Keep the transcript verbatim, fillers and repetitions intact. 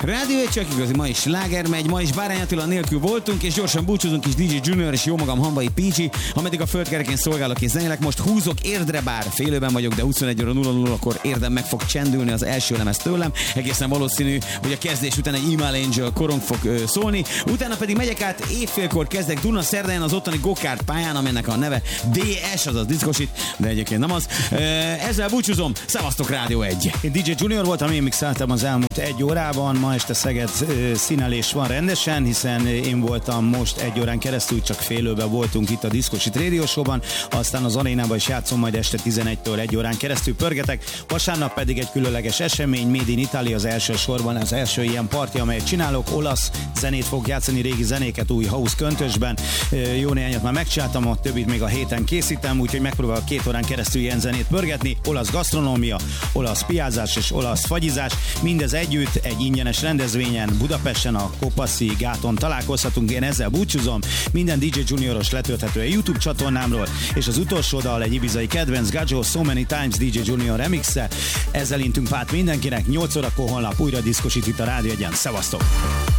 Rádió egy csak igazi, ma is sláger megy, ma is Bárány Attila nélkül voltunk, és gyorsan búcsúzunk is dé dzsé Junior és jó magam Hamvai Pécsi, ameddig a földkerekén szolgálok és zenélek. Most húzok érdre, bár félőben vagyok, de huszonegy óra nulla nullakor érdem meg fog csendülni az első lemez tőlem. Egészen valószínű, hogy a kezdés után egy Email Angel korong fog ö, szólni, utána pedig megyek át, évfélkor kezdek Duna Szerdahelyen az ottani go-kart pályán, aminek a neve dé es, azaz diszkosit, de egyébként nem az. Ezzel búcsúzom, szevasztok Rádió egy. Én dé dzsé Junior voltam, én mixeltem az elmúlt egy órában, ma este Szeged színelés van rendesen, hiszen én voltam most egy órán keresztül, csak félőben voltunk itt a Diszkosit Radio Show-ban, aztán az arénában is játszom, majd este tizenegytől egy órán keresztül pörgetek, vasárnap pedig egy különleges esemény, Made in Italy az első sorban, az első ilyen parti, amelyet csinálok, olasz zenét fog játszani, régi zenéket új house köntösben, jó néhányat már megcsináltam, a többit még a héten készítem, úgyhogy megpróbálok két órán keresztül ilyen zenét pörgetni, olasz gasztronómia, olasz piázás és olasz fagyizás, mindez együtt egy ingyenes rendezvényen Budapesten a Kopaszi gáton találkozhatunk. Én ezzel búcsúzom, minden dé dzsé Junioros letölthető a YouTube csatornámról, és az utolsó dal egy ibizai kedvenc, Gajo So Many Times dé dzsé Junior remixe. Ezzel intünk pát mindenkinek, nyolc órakor holnap újra diszkosít itt a Rádió egyen. Szevasztok!